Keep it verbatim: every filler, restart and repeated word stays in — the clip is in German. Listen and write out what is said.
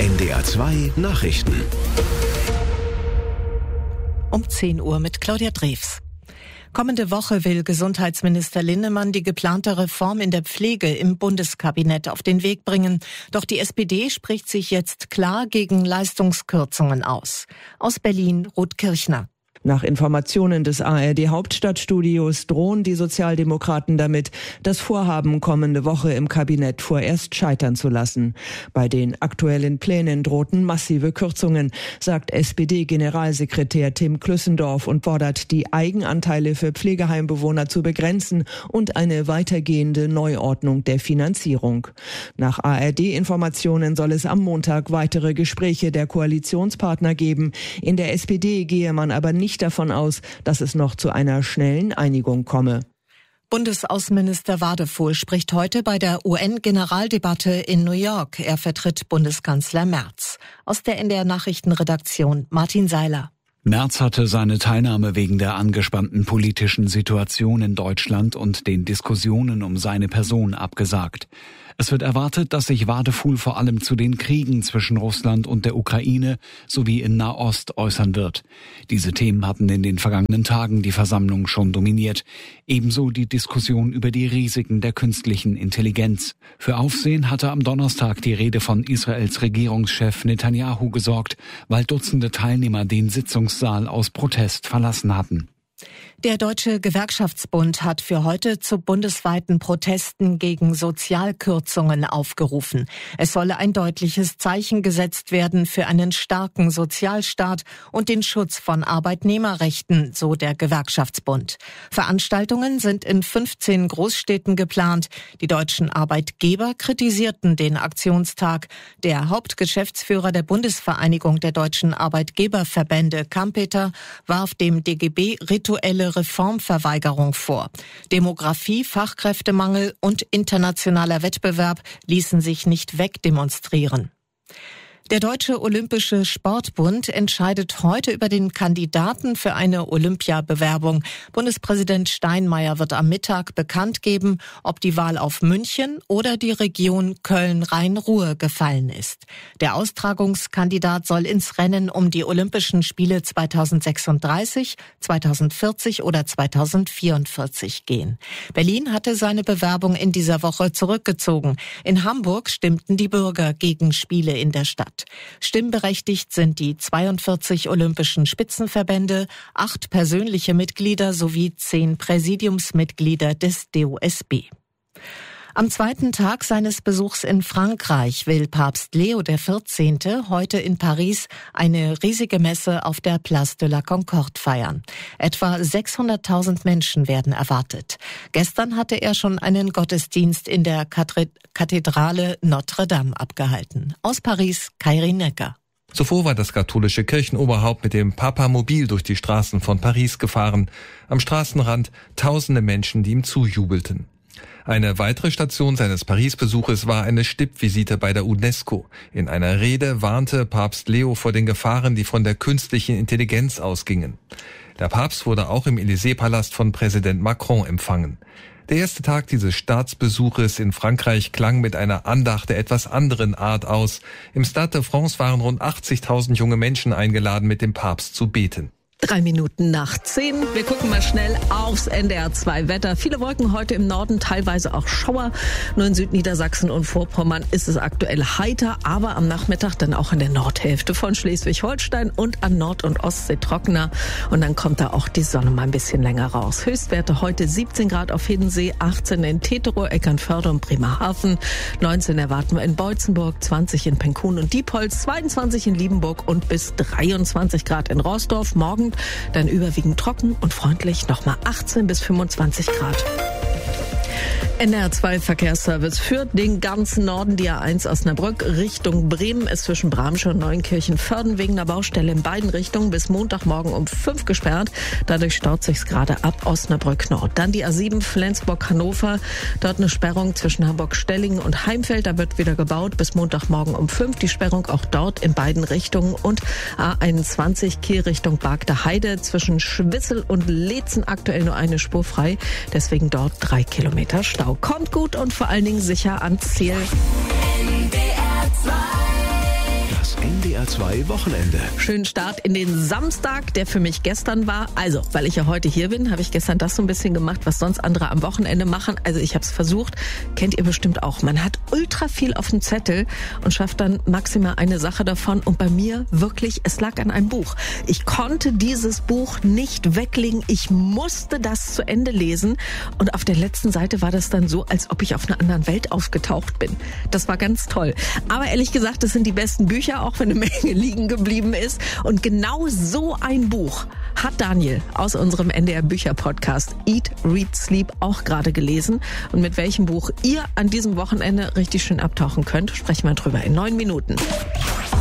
N D R zwei Nachrichten. Um zehn Uhr mit Claudia Drews. Kommende Woche will Gesundheitsminister Linnemann die geplante Reform in der Pflege im Bundeskabinett auf den Weg bringen. Doch die S P D spricht sich jetzt klar gegen Leistungskürzungen aus. Aus Berlin, Ruth Kirchner. Nach Informationen des A R D-Hauptstadtstudios drohen die Sozialdemokraten damit, das Vorhaben kommende Woche im Kabinett vorerst scheitern zu lassen. Bei den aktuellen Plänen drohten massive Kürzungen, sagt S P D-Generalsekretär Tim Klüssendorf und fordert, die Eigenanteile für Pflegeheimbewohner zu begrenzen und eine weitergehende Neuordnung der Finanzierung. Nach A R D-Informationen soll es am Montag weitere Gespräche der Koalitionspartner geben. In der S P D gehe man aber nicht davon aus, dass es noch zu einer schnellen Einigung komme. Bundesaußenminister Wadefuhl spricht heute bei der U N-Generaldebatte in New York. Er vertritt Bundeskanzler Merz. Aus der N D R-Nachrichtenredaktion Martin Seiler. Merz hatte seine Teilnahme wegen der angespannten politischen Situation in Deutschland und den Diskussionen um seine Person abgesagt. Es wird erwartet, dass sich Wadefuhl vor allem zu den Kriegen zwischen Russland und der Ukraine sowie in Nahost äußern wird. Diese Themen hatten in den vergangenen Tagen die Versammlung schon dominiert. Ebenso die Diskussion über die Risiken der künstlichen Intelligenz. Für Aufsehen hatte am Donnerstag die Rede von Israels Regierungschef Netanyahu gesorgt, weil Dutzende Teilnehmer den Sitzungssaal aus Protest verlassen hatten. Der Deutsche Gewerkschaftsbund hat für heute zu bundesweiten Protesten gegen Sozialkürzungen aufgerufen. Es solle ein deutliches Zeichen gesetzt werden für einen starken Sozialstaat und den Schutz von Arbeitnehmerrechten, so der Gewerkschaftsbund. Veranstaltungen sind in fünfzehn Großstädten geplant. Die deutschen Arbeitgeber kritisierten den Aktionstag. Der Hauptgeschäftsführer der Bundesvereinigung der deutschen Arbeitgeberverbände, Kampeter, warf dem D G B rituelle Reformverweigerung vor. Demografie, Fachkräftemangel und internationaler Wettbewerb ließen sich nicht wegdemonstrieren. Der Deutsche Olympische Sportbund entscheidet heute über den Kandidaten für eine Olympiabewerbung. Bundespräsident Steinmeier wird am Mittag bekannt geben, ob die Wahl auf München oder die Region Köln-Rhein-Ruhr gefallen ist. Der Austragungskandidat soll ins Rennen um die Olympischen Spiele zweitausendsechsunddreißig, zweitausendvierzig oder zweitausendvierundvierzig gehen. Berlin hatte seine Bewerbung in dieser Woche zurückgezogen. In Hamburg stimmten die Bürger gegen Spiele in der Stadt. Stimmberechtigt sind die zweiundvierzig olympischen Spitzenverbände, acht persönliche Mitglieder sowie zehn Präsidiumsmitglieder des D O S B. Am zweiten Tag seines Besuchs in Frankreich will Papst Leo der vierzehnte heute in Paris eine riesige Messe auf der Place de la Concorde feiern. Etwa sechshunderttausend Menschen werden erwartet. Gestern hatte er schon einen Gottesdienst in der Kathedrale Notre Dame abgehalten. Aus Paris, Kairi Necker. Zuvor war das katholische Kirchenoberhaupt mit dem Papamobil durch die Straßen von Paris gefahren. Am Straßenrand tausende Menschen, die ihm zujubelten. Eine weitere Station seines Paris-Besuches war eine Stippvisite bei der UNESCO. In einer Rede warnte Papst Leo vor den Gefahren, die von der künstlichen Intelligenz ausgingen. Der Papst wurde auch im Élysée-Palast von Präsident Macron empfangen. Der erste Tag dieses Staatsbesuches in Frankreich klang mit einer Andacht der etwas anderen Art aus. Im Stade de France waren rund achtzigtausend junge Menschen eingeladen, mit dem Papst zu beten. Drei Minuten nach zehn. Wir gucken mal schnell aufs N D R zwei Wetter. Viele Wolken heute im Norden, teilweise auch Schauer. Nur in Südniedersachsen und Vorpommern ist es aktuell heiter, aber am Nachmittag dann auch in der Nordhälfte von Schleswig-Holstein und an Nord- und Ostsee trockener. Und dann kommt da auch die Sonne mal ein bisschen länger raus. Höchstwerte heute siebzehn Grad auf Hiddensee, achtzehn in Teterow, Eckernförde und Bremerhaven, neunzehn erwarten wir in Beutzenburg, zwanzig in Penkun und Diepholz, zweiundzwanzig in Liebenburg und bis dreiundzwanzig Grad in Roßdorf. Morgen dann überwiegend trocken und freundlich, nochmal achtzehn bis fünfundzwanzig Grad. N D R zwei Verkehrsservice führt den ganzen Norden, die A eins Osnabrück Richtung Bremen ist zwischen Bramsche und Neunkirchen-Vörden wegen einer Baustelle in beiden Richtungen bis Montagmorgen um fünf gesperrt. Dadurch staut sich's gerade ab Osnabrück Nord. Dann die A sieben Flensburg-Hannover, dort eine Sperrung zwischen Hamburg-Stellingen und Heimfeld, da wird wieder gebaut bis Montagmorgen um fünf. Die Sperrung auch dort in beiden Richtungen und A einundzwanzig Kiel Richtung Bargter Heide zwischen Schwissel und Leetzen aktuell nur eine Spur frei, deswegen dort drei Kilometer Stau. Kommt gut und vor allen Dingen sicher ans Ziel. N D R zwei zwei Wochenende. Schönen Start in den Samstag, der für mich gestern war. Also, weil ich ja heute hier bin, habe ich gestern das so ein bisschen gemacht, was sonst andere am Wochenende machen. Also ich habe es versucht, kennt ihr bestimmt auch. Man hat ultra viel auf dem Zettel und schafft dann maximal eine Sache davon. Und bei mir wirklich, es lag an einem Buch. Ich konnte dieses Buch nicht weglegen. Ich musste das zu Ende lesen. Und auf der letzten Seite war das dann so, als ob ich auf einer anderen Welt aufgetaucht bin. Das war ganz toll. Aber ehrlich gesagt, das sind die besten Bücher, auch wenn eine Menge liegen geblieben ist. Und genau so ein Buch hat Daniel aus unserem N D R Bücher-Podcast Eat, Read, Sleep auch gerade gelesen. Und mit welchem Buch ihr an diesem Wochenende richtig schön abtauchen könnt, sprechen wir drüber in neun Minuten.